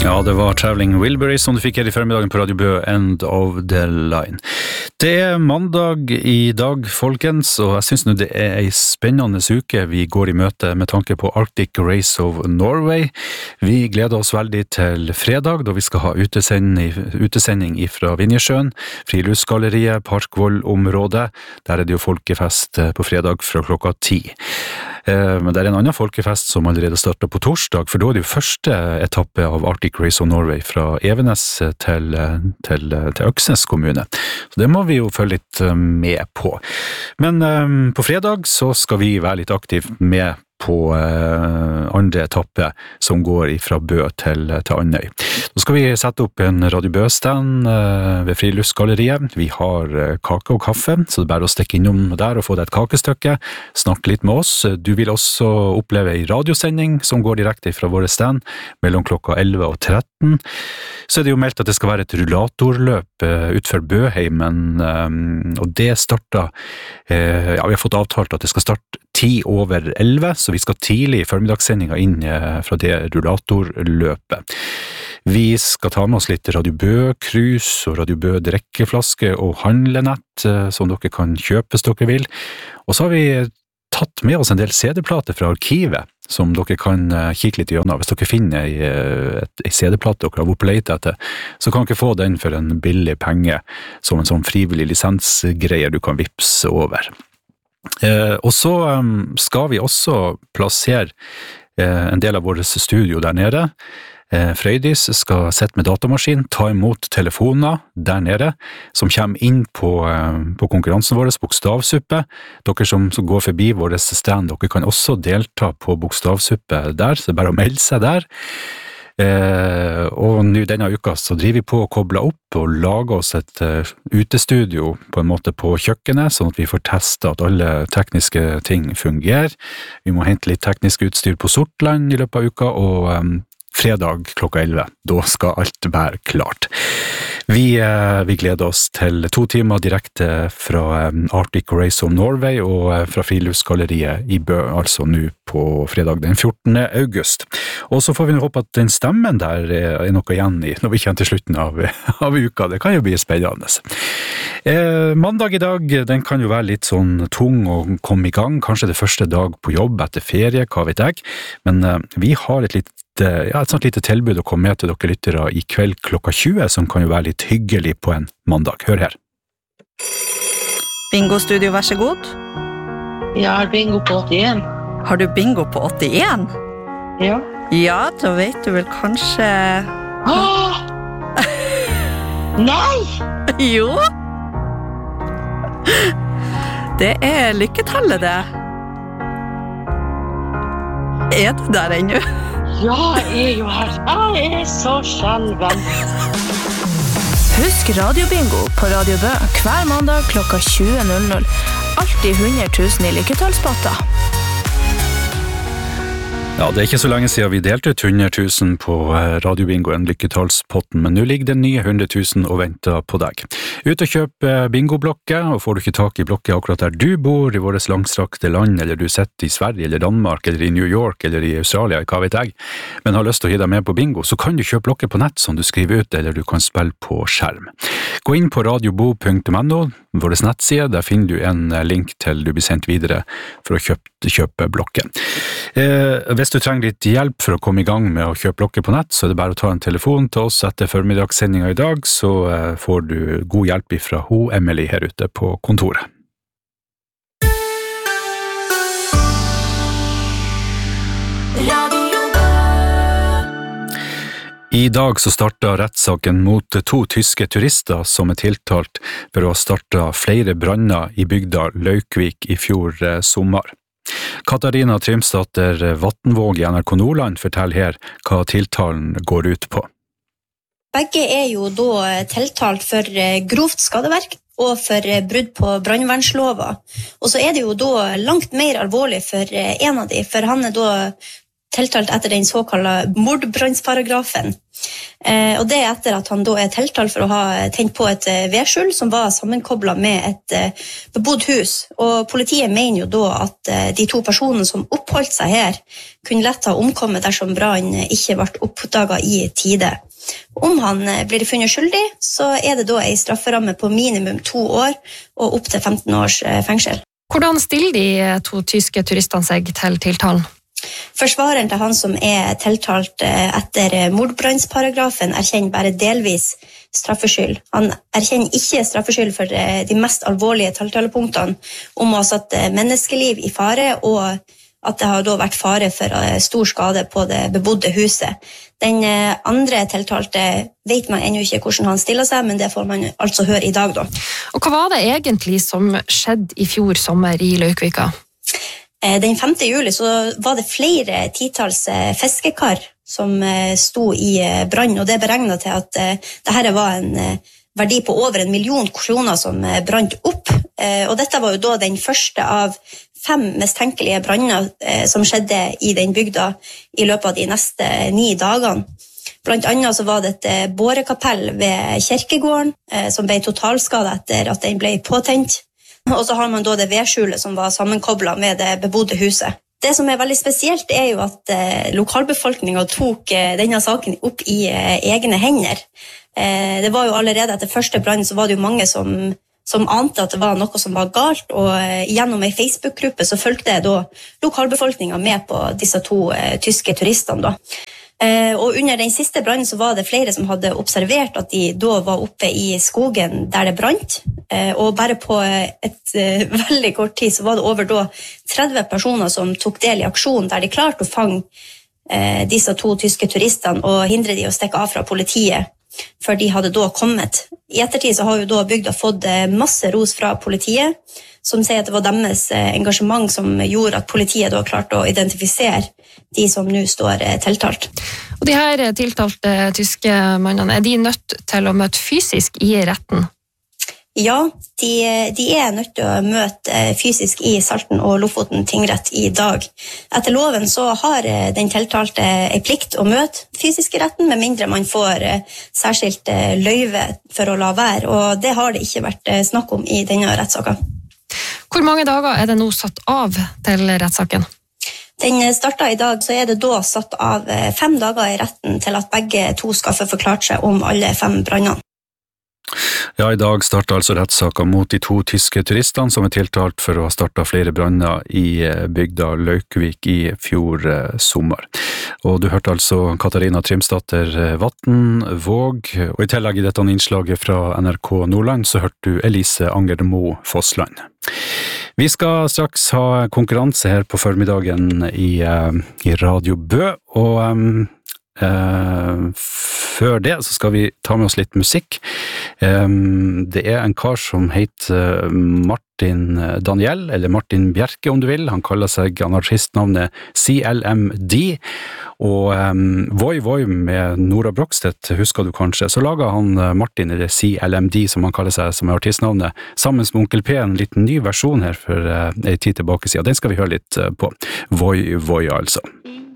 Ja, det var Traveling Wilburys som du fikk her I formiddagen på Radio Bø, End of the Line. Det mandag I dag, folkens, og jeg synes nå det en spennende uke vi går I møte med tanke på Arctic Race of Norway. Vi gleder oss veldig til fredag, da vi skal ha utesending fra Vinjesjøen, Friluftsgalleriet, Parkvoll-området. Der det jo folkefest på fredag fra klokka 10. Men det en annen folkefest som allerede startet på torsdag, for da det jo første etappe av Arctic Race of Norway fra Evenes til Øksnes kommune. Så det må vi jo følge litt med på. Men på fredag så skal vi være litt aktiv med på andre etappe som går fra Bø til Andøy. Så skal vi sette opp en Radio Bø-stand ved Friluftsgalleriet. Vi har kake og kaffe, så det bare å stikke innom der og få deg et kakestykke, snakke litt med oss. Du vil også oppleve en radiosending som går direkte fra våre stand mellom klokka 11 og 13. Så det jo meldt at det skal være et rullatorløp utfor Bøheimen, og det starter, vi har fått avtalt at det skal starte 10:11, så vi skal tidlig I formidagssendinga inn fra det rullatorløpet. Vi skal ta med oss litt Radio Bø-krus og Radio Bø-drikkeflaske og handlenett, som dere kan kjøpe hvis dere vil. Og så har vi tatt med oss en del CD-plater fra arkivet, som dere kan kikke litt gjennom. Hvis dere finner en CD-plate dere har vært på lete etter, så kan dere få den for en billig penge, som en sånn frivillig lisensgreie du kan vipse over. Og så skal vi også plassere en del av vårt studio der nede. Frøydis skal sette med datamaskin, ta imot telefoner der nede, som kommer inn på konkurransen vår, bokstavsuppe. Dere som går forbi vår stand, dere kan også delta på bokstavsuppe der, så det bare å melde seg der. Og nå denne uka så driver vi på å koble opp og lage oss et utestudio på en måte på kjøkkenet, sånn at vi får testet at alle tekniske ting fungerer. Vi må hente litt teknisk utstyr på Sortland I løpet av uka, og fredag klokka 11, da skal alt være klart. Vi gleder oss til 2 timer direkte fra Arctic Race of Norway og fra Friluftsgalleriet I Bø, altså nå på fredag den 14. august. Og så får vi håpe at den stemmen der noe igjen I når vi kommer til slutten av uka. Det kan jo bli spennende. Mandag I dag, den kan jo være litt sånn tung å komme I gang, kanskje det første dag på jobb etter ferie, hva vet jeg, men vi har et sånt lite tilbud å komme med til dere lyttere I kveld klokka 20, som kan jo være litt hyggelig på en mandag. Hør her. Bingo Studio, vær så god. Jeg har bingo på 81. Har du bingo på 81? Ja. Ja, da vet du vel kanskje... Nei! Jo! Det lykketallet det. Du der ennå? Ja, jeg jo her. Jeg så skjelven. Husk radiobingo på Radio Bø hver mandag klokka 20.00. Alltid 100 000 I lykketallspotter. Ja, det ikke så lenge siden vi delte ut 100 000 på radiobingoen lykketallspotten, men nå ligger det nye 100 000 og venter på deg. Ut og kjøp bingoblokker, og får du ikke tak I blokker akkurat der du bor I vårt langstrakte land, eller du sitter I Sverige eller Danmark, eller I New York, eller I Australia, hva vet jeg, men har lyst til å gi deg med på bingo, så kan du kjøpe blokker på nett som du skriver ut, eller du kan spille på skjerm. Gå inn på radiobo.no, vår nettside, der finner du en link til du blir sendt videre for å kjøpe blokker. Hvis du trenger litt hjelp for å komme I gang med å kjøpe blokker på nett, så det bare å ta en telefon til oss etter formidagssendinga I dag, så får du god hjelp fra Emily her ute på kontoret. I dag så startet rettssaken mot 2 tyske turister som tiltalt for å ha startet flere branner I bygda Laukvik I fjor sommer. Katarina Trimsdatter Vatnvåg I NRK Nordland forteller her hva tiltalen går ut på. Begge jo da tiltalt for grovt skadeverk og for brudd på brannvernslova. Og så det jo da langt mer alvorlig for en av de, for han da tiltalt etter den såkalte mordbrannsparagrafen. Og det etter at han da tiltalt for å ha tent på et vedskjul som var sammenkoblet med et bebodd hus. Og politiet mener jo da at de to personene som oppholdt seg her kunne lett ha omkommet dersom brannen ikke ble oppdaget i tide. Om han blir funnet skyldig, så det da en strafferamme på minimum 2 år og opp til 15 års fengsel. Hvordan stiller de to tyske turistene seg til tiltalen? Forsvareren til han som tiltalt etter mordbrannsparagrafen erkjenner bare delvis straffskyld. Han erkjenner ikke straffskyld for de mest alvorlige tiltalepunktene om å ha satt menneskeliv i fare og at det har da vært fare for stor skade på det bebodde huset. Den andre tiltalte vet man ennå ikke hvordan han stiller seg, men det får man altså høre i dag da. Og hva var det egentlig som skjedde i fjor sommer i Laukvika? Den 5. juli så var det flere titalls fiskekar som sto i brann, og det beregnet til at dette var en verdi på over 1 million kroner som brant opp. Og dette var jo da den første av 5 mistenkelige branner som skjedde i den bygda i løpet av de neste 9 dagene. Blant annet så var det et bårekapell ved kirkegården som ble totalskadet etter at den ble påtent. Og så har man da det vedskjulet som var sammenkoblet med det bebodde huset. Det som veldig spesielt jo at lokalbefolkningen tok denne saken opp i egne hender. Det var jo allerede etter første brann så var det jo mange som ante at det var noe som var galt, og gjennom en Facebook-gruppe så fulgte da lokalbefolkningen med på disse to tyske turistene da. Og under den siste brannen så var det flere som hadde observert at de da var oppe i skogen der det brant, og bare på et veldig kort tid så var det over da 30 personer som tok del i aksjonen der de klarte å fange disse to tyske turistene og hindre de å stikke av fra politiet før de hadde da kommet. I ettertid så har jo da bygda fått masse ros fra politiet, som sier at det var deres engasjement som gjorde at politiet da klarte å identifisere de som nå står tiltalt. Og de her tiltalte tyske mannene, de nødt til å møte fysisk i retten? Ja, de nødt til å møte fysisk i Salten og Lofoten tingrett i dag. Etter loven så har den tiltalte en plikt å møte fysisk i retten, med mindre man får særskilt løyve for å la være, og det har det ikke vært snakk om i denne rettssaken. Hvor mange dager det nå satt av til rettssaken? Den startet i dag, så det da satt av 5 dager i retten til at begge to skal få forklart seg om alle 5 brannene. Ja, i dag startet altså rettssaken mot de 2 tyske turistene som tiltalt for å ha startet flere branner i bygda Laukvik i fjor sommer. Og du hørte altså Katarina Trimsdatter Vatn Våg, og i tillegg i dette innslaget fra NRK Nordland så hørte du Elise Angermo Fossland. Vi skal straks ha konkurranse her på formiddagen i Radio Bø, og før det så skal vi ta med oss litt musikk. Det en kar som heter Martin Daniel, eller Martin Bjerke om du vil. Han kaller seg anarkistnavnet CLMD, og Voi Voi med Nora Brogstedt husker du kanskje. Så laget han Martin, eller CLMD som han kaller seg, som artistnavnet, sammen med Onkel P en liten ny versjon her for en tid tilbake siden. Den skal vi høre litt på. Voi Voi altså.